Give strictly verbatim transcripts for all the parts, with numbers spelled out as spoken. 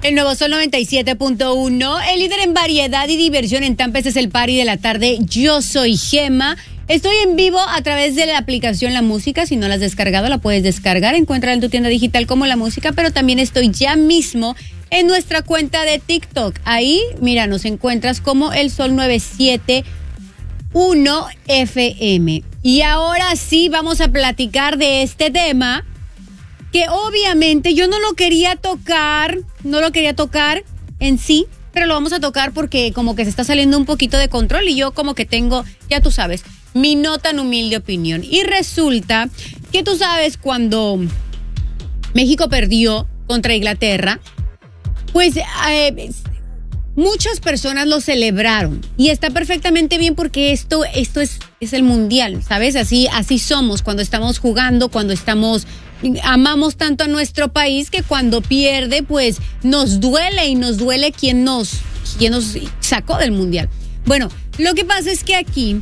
El Nuevo Sol noventa y siete punto uno, el líder en variedad y diversión en Tampa. Este es el party de la tarde. Yo soy Gema. Estoy en vivo a través de la aplicación La Música. Si no la has descargado, la puedes descargar. Encuéntrala en tu tienda digital como La Música. Pero también estoy ya mismo en nuestra cuenta de TikTok. Ahí, mira, nos encuentras como El Sol noventa y siete punto uno F M. Y ahora sí vamos a platicar de este tema que obviamente yo no lo quería tocar, no lo quería tocar en sí, pero lo vamos a tocar porque como que se está saliendo un poquito de control y yo como que tengo, ya tú sabes, mi no tan humilde opinión. Y resulta que tú sabes cuando México perdió contra Inglaterra, pues eh, muchas personas lo celebraron y está perfectamente bien porque esto, esto es, es el mundial, ¿sabes? Así, así somos cuando estamos jugando, cuando estamos... Amamos tanto a nuestro país que cuando pierde, pues nos duele y nos duele quien nos, quien nos sacó del mundial. Bueno, lo que pasa es que aquí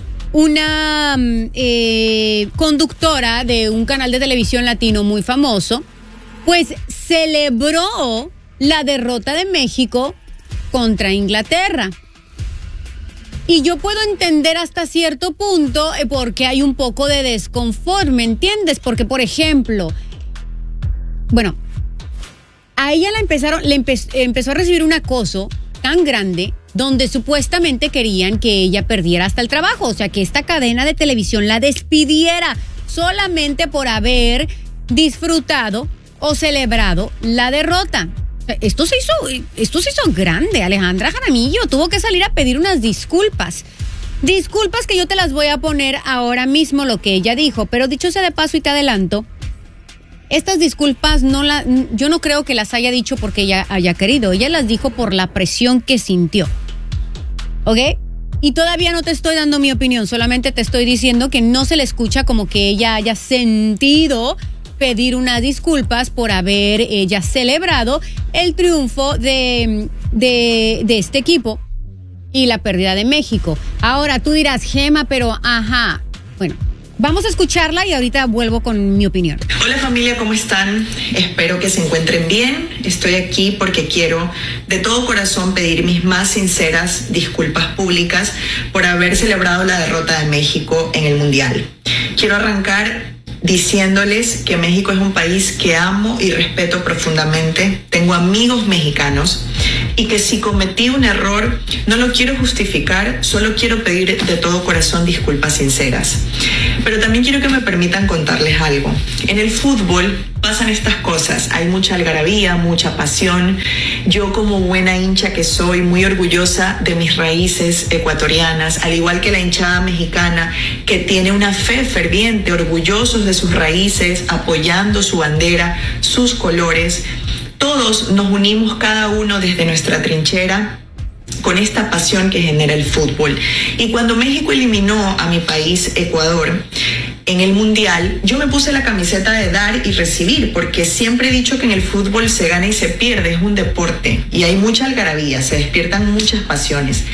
una eh, conductora de un canal de televisión latino muy famoso, pues celebró la derrota de México contra Inglaterra. Y yo puedo entender hasta cierto punto eh, porque hay un poco de desconfort, ¿me entiendes? Porque, por ejemplo, bueno, a ella la empezaron, le empe- empezó a recibir un acoso tan grande donde supuestamente querían que ella perdiera hasta el trabajo. O sea, que esta cadena de televisión la despidiera solamente por haber disfrutado o celebrado la derrota. Esto se hizo, esto se hizo grande. Alejandra Jaramillo tuvo que salir a pedir unas disculpas. Disculpas que yo te las voy a poner ahora mismo lo que ella dijo. Pero dicho sea de paso y te adelanto, estas disculpas no la, yo no creo que las haya dicho porque ella haya querido. Ella las dijo por la presión que sintió. ¿Ok? Y todavía no te estoy dando mi opinión. Solamente te estoy diciendo que no se le escucha como que ella haya sentido pedir unas disculpas por haber ella celebrado el triunfo de, de, de este equipo y la pérdida de México. Ahora tú dirás, Gema, pero ajá, bueno, vamos a escucharla y ahorita vuelvo con mi opinión. Hola familia, ¿cómo están? Espero que se encuentren bien. Estoy aquí porque quiero de todo corazón pedir mis más sinceras disculpas públicas por haber celebrado la derrota de México en el Mundial. Quiero arrancar diciéndoles que México es un país que amo y respeto profundamente. Tengo amigos mexicanos y que si cometí un error no lo quiero justificar, solo quiero pedir de todo corazón disculpas sinceras. Pero también quiero que me permitan contarles algo. En el fútbol pasan estas cosas, hay mucha algarabía, mucha pasión. Yo como buena hincha que soy, muy orgullosa de mis raíces ecuatorianas, al igual que la hinchada mexicana que tiene una fe ferviente, orgullosos de sus raíces, apoyando su bandera, sus colores. Todos nos unimos cada uno desde nuestra trinchera con esta pasión que genera el fútbol. Y cuando México eliminó a mi país, Ecuador, en el Mundial, yo me puse la camiseta de dar y recibir, porque siempre he dicho que en el fútbol se gana y se pierde, es un deporte y hay mucha algarabía, se despiertan muchas pasiones.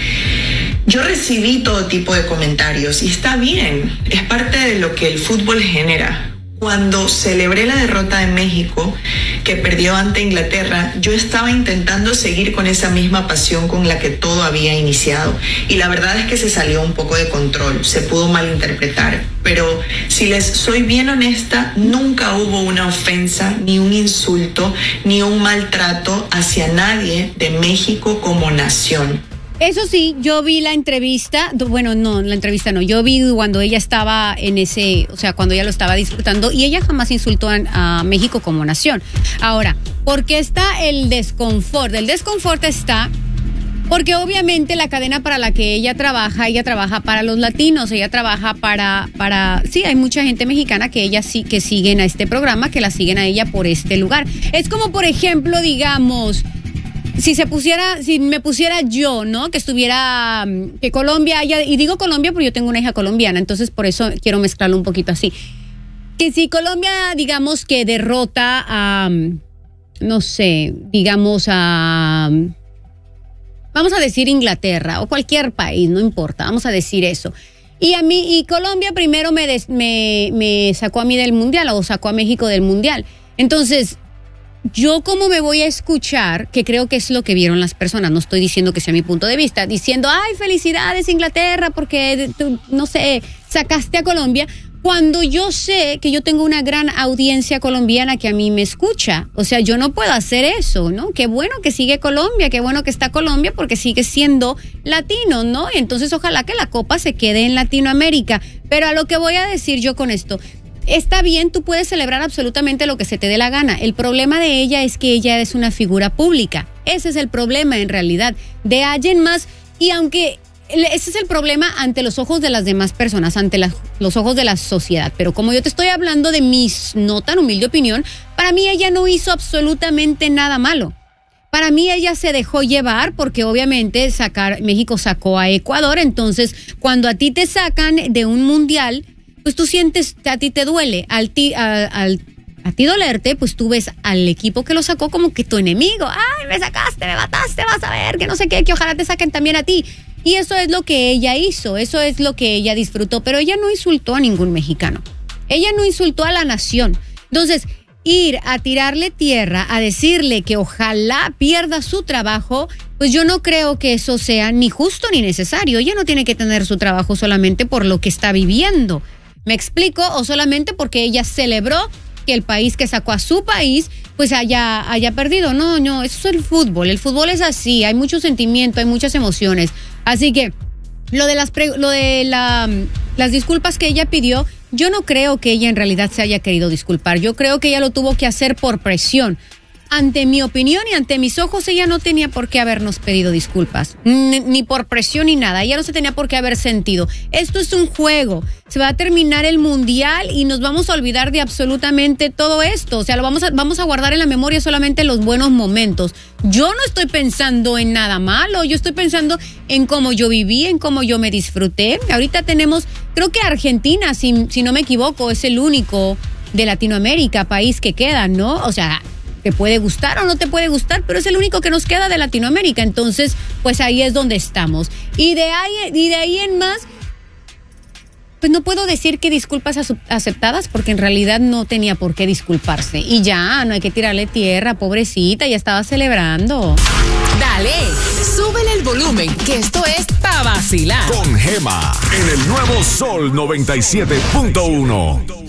Yo recibí todo tipo de comentarios y está bien, es parte de lo que el fútbol genera. Cuando celebré la derrota de México, que perdió ante Inglaterra, yo estaba intentando seguir con esa misma pasión con la que todo había iniciado. Y la verdad es que se salió un poco de control, se pudo malinterpretar. Pero si les soy bien honesta, nunca hubo una ofensa, ni un insulto, ni un maltrato hacia nadie de México como nación. Eso sí, yo vi la entrevista, bueno, no, la entrevista no, yo vi cuando ella estaba en ese, o sea, cuando ella lo estaba disfrutando y ella jamás insultó a, a México como nación. Ahora, ¿por qué está el desconfort? El desconfort está porque obviamente la cadena para la que ella trabaja, ella trabaja para los latinos, ella trabaja para, para, sí, hay mucha gente mexicana que ella sí, que siguen a este programa, que la siguen a ella por este lugar. Es como, por ejemplo, digamos, si se pusiera, si me pusiera yo, ¿no? Que estuviera, que Colombia haya, y digo Colombia porque yo tengo una hija colombiana, entonces por eso quiero mezclarlo un poquito así. Que si Colombia, digamos que derrota a, no sé, digamos a, vamos a decir Inglaterra o cualquier país, no importa, vamos a decir eso. Y a mí, y Colombia primero me, des, me, me sacó a mí del mundial o sacó a México del mundial. Entonces, yo cómo me voy a escuchar, que creo que es lo que vieron las personas, no estoy diciendo que sea mi punto de vista, diciendo, ay, felicidades Inglaterra porque, tú, no sé, sacaste a Colombia, cuando yo sé que yo tengo una gran audiencia colombiana que a mí me escucha. O sea, yo no puedo hacer eso, ¿no? Qué bueno que sigue Colombia, qué bueno que está Colombia porque sigue siendo latino, ¿no? Entonces ojalá que la copa se quede en Latinoamérica. Pero a lo que voy a decir yo con esto, está bien, tú puedes celebrar absolutamente lo que se te dé la gana. El problema de ella es que ella es una figura pública. Ese es el problema en realidad. De alguien más, y aunque... ese es el problema ante los ojos de las demás personas, ante la, los ojos de la sociedad. Pero como yo te estoy hablando de mi no tan humilde opinión, para mí ella no hizo absolutamente nada malo. Para mí ella se dejó llevar porque obviamente sacar, México sacó a Ecuador. Entonces, cuando a ti te sacan de un mundial, pues tú sientes, a ti te duele. Al ti, a, al, a ti dolerte, pues tú ves al equipo que lo sacó como que tu enemigo. Ay, me sacaste, me mataste, vas a ver, que no sé qué, que ojalá te saquen también a ti. Y eso es lo que ella hizo, eso es lo que ella disfrutó, pero ella no insultó a ningún mexicano. Ella no insultó a la nación. Entonces, ir a tirarle tierra, a decirle que ojalá pierda su trabajo, pues yo no creo que eso sea ni justo ni necesario. Ella no tiene que tener su trabajo solamente por lo que está viviendo. ¿Me explico? O solamente porque ella celebró que el país que sacó a su país pues haya, haya perdido. No, no, eso es el fútbol. El fútbol es así, hay mucho sentimiento, hay muchas emociones. Así que lo de las pre, lo de la, las disculpas que ella pidió, yo no creo que ella en realidad se haya querido disculpar. Yo creo que ella lo tuvo que hacer por presión. Ante mi opinión y ante mis ojos, ella no tenía por qué habernos pedido disculpas, ni, ni por presión ni nada. Ella no se tenía por qué haber sentido. Esto es un juego. Se va a terminar el mundial y nos vamos a olvidar de absolutamente todo esto. O sea, lo vamos a, vamos a guardar en la memoria solamente los buenos momentos. Yo no estoy pensando en nada malo. Yo estoy pensando en cómo yo viví, en cómo yo me disfruté. Ahorita tenemos, creo que Argentina, si, si no me equivoco, es el único de Latinoamérica país que queda, ¿no? O sea, te puede gustar o no te puede gustar, pero es el único que nos queda de Latinoamérica. Entonces, pues ahí es donde estamos. Y de ahí, y de ahí en más, pues no puedo decir que disculpas aceptadas, porque en realidad no tenía por qué disculparse. Y ya, no hay que tirarle tierra, pobrecita, ya estaba celebrando. Dale, súbele el volumen, que esto es Pa' Vacilar. Con Gema, en el nuevo Sol noventa y siete punto uno.